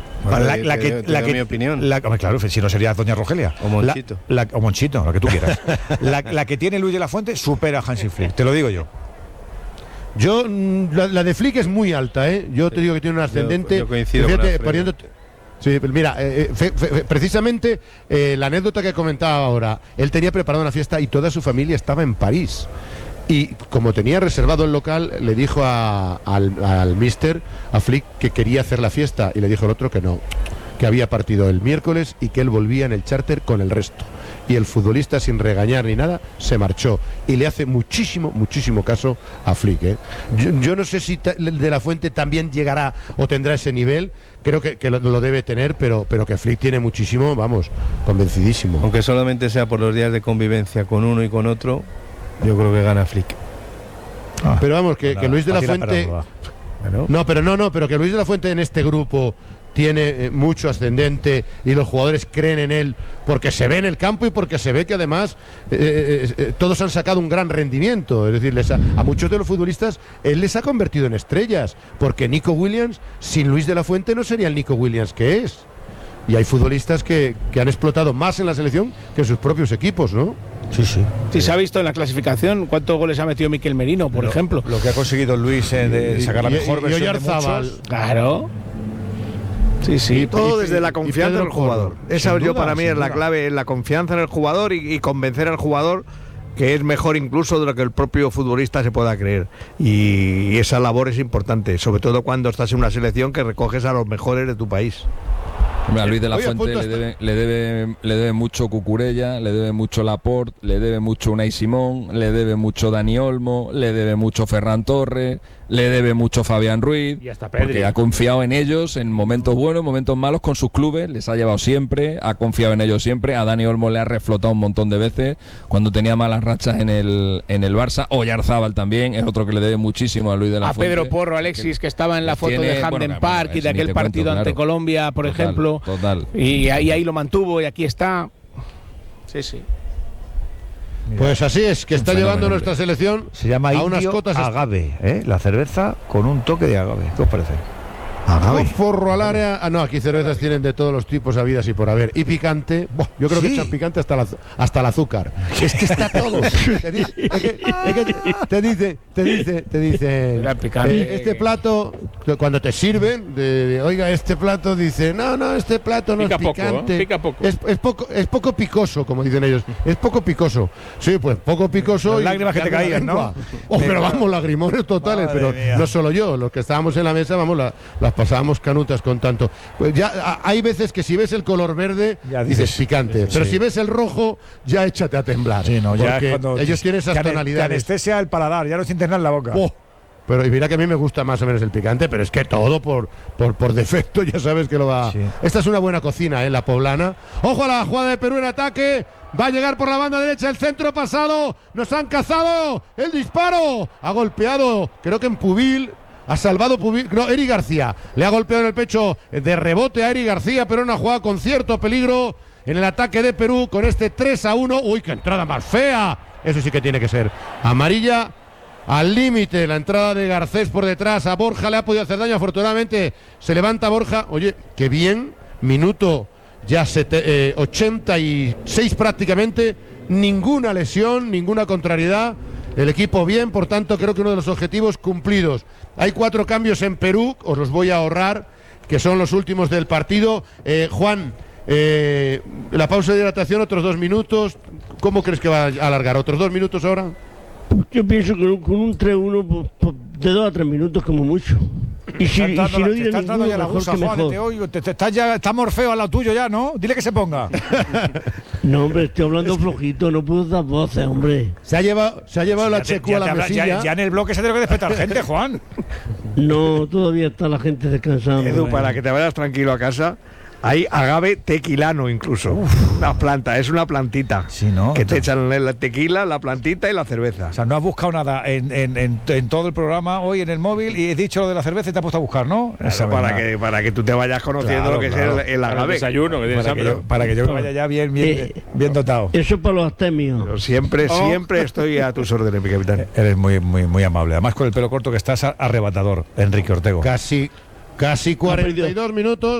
mi opinión. Claro, si no sería doña Rogelia. O Monchito. O Monchito, lo que tú quieras. la que tiene Luis de la Fuente supera a Hansi Flick, te lo digo yo. La de Flick es muy alta, ¿eh? Yo te digo que tiene un ascendente. Yo coincido con sí, mira, precisamente la anécdota que comentaba ahora, él tenía preparado una fiesta y toda su familia estaba en París. Y como tenía reservado el local, le dijo al mister, a Flick, que quería hacer la fiesta, y le dijo el otro que no, que había partido el miércoles y que él volvía en el charter con el resto. Y el futbolista, sin regañar ni nada, se marchó. Y le hace muchísimo caso a Flick, ¿eh? Yo no sé si de la Fuente también llegará o tendrá ese nivel. Creo que lo debe tener, pero que Flick tiene muchísimo, vamos, convencidísimo. Aunque solamente sea por los días de convivencia con uno y con otro, yo creo que gana Flick. Pero vamos, que Luis de la Fuente... pero que Luis de la Fuente en este grupo tiene mucho ascendente y los jugadores creen en él porque se ve en el campo y porque se ve que además todos han sacado un gran rendimiento. Es decir, a muchos de los futbolistas él les ha convertido en estrellas, porque Nico Williams sin Luis de la Fuente no sería el Nico Williams que es. Y hay futbolistas que han explotado más en la selección que en sus propios equipos, ¿no? Sí. Sí, se ha visto en la clasificación cuántos goles ha metido Miquel Merino, por ejemplo. Lo que ha conseguido Luis de sacar la mejor versión de muchos. Claro. Sí. Todo desde la confianza en el jugador. Esa para mí es la clave, la confianza en el jugador y convencer al jugador que es mejor incluso de lo que el propio futbolista se pueda creer. Y esa labor es importante, sobre todo cuando estás en una selección que recoges a los mejores de tu país. A Luis de la Fuente le debe mucho Cucurella, le debe mucho Laporte, le debe mucho Unai Simón, le debe mucho Dani Olmo, le debe mucho Ferran Torres, le debe mucho Fabián Ruiz, y hasta Pedri, porque ha confiado en ellos en momentos buenos, momentos malos con sus clubes, les ha llevado siempre, ha confiado en ellos siempre. A Dani Olmo le ha reflotado un montón de veces cuando tenía malas rachas en el Barça. Oyarzábal también es otro que le debe muchísimo a Luis de la Fuente. A Pedro Porro, Alexis, que estaba en la foto de Hamden Park y de aquel partido ante Colombia, por ejemplo. Total. Y ahí lo mantuvo y aquí está. Sí. Pues así es, que está llevando nuestra selección. Se llama a unas cotas agave, la cerveza con un toque de agave. ¿Qué os parece? Un forro al área. No, aquí cervezas tienen de todos los tipos habidas y por haber. Y picante. Yo creo que echan picante hasta el azúcar. Es que está todo. Te dice este plato, cuando te sirven, oiga, este plato, dice, no, este plato no pica es picante. Pica poco. Es poco picoso, como dicen ellos. Es poco picoso. Sí, pues poco picoso. Las lágrimas que te caían, ¿no? Pero vamos, lagrimones totales. Madre pero mía. No solo yo, los que estábamos en la mesa, vamos, las pasábamos canutas con tanto. Pues ya hay veces que si ves el color verde ya dices picante, pero si ves el rojo ya échate a temblar. Sí, no, ya cuando ellos tienen esas tonalidades. Te anestesia el paladar, ya no sientes nada en la boca. Pero y mira que a mí me gusta más o menos el picante, pero es que todo por defecto ya sabes que lo va. Sí. Esta es una buena cocina, la poblana. Ojo a la jugada de Perú en ataque. Va a llegar por la banda derecha el centro pasado. Nos han cazado el disparo. Ha golpeado, creo que en Pubil. Ha salvado Eric García. Le ha golpeado en el pecho de rebote a Eric García, pero una jugada con cierto peligro en el ataque de Perú con este 3-1. ¡Uy, qué entrada más fea! Eso sí que tiene que ser amarilla al límite. La entrada de Garcés por detrás. A Borja le ha podido hacer daño. Afortunadamente se levanta Borja. Oye, qué bien. Minuto ya 86 prácticamente. Ninguna lesión, ninguna contrariedad. El equipo bien, por tanto creo que uno de los objetivos cumplidos. Hay 4 cambios en Perú, os los voy a ahorrar, que son los últimos del partido. Juan, la pausa de hidratación, otros 2 minutos. ¿Cómo crees que va a alargar? ¿Otros 2 minutos ahora? Yo pienso que con un 3-1 de 2 a 3 minutos como mucho. Y si no viene ninguno, ya la mejor gusa, que Juan, mejor. te oigo, está Morfeo al lado tuyo ya, ¿no? Dile que se ponga. No, hombre, estoy hablando flojito, no puedo dar voces, hombre. Se ha llevado la Checu a la mesilla. Ya en el bloque se tiene que despertar gente, Juan. No, todavía está la gente descansando. Edu, para que te vayas tranquilo a casa, hay agave tequilano incluso. Una planta, es una plantita. Sí, ¿no? Que te echan la tequila, la plantita y la cerveza. O sea, no has buscado nada en todo el programa hoy en el móvil y he dicho lo de la cerveza y te has puesto a buscar, ¿no? Claro, para que tú te vayas conociendo lo que es el agave. El desayuno que tienes hambre. Para que yo me vaya ya bien dotado. Eso es para los astemios. Pero siempre estoy a tus órdenes, mi capitán. Eres muy amable. Además, con el pelo corto que estás, arrebatador, Enrique Ortego. Casi 42 minutos.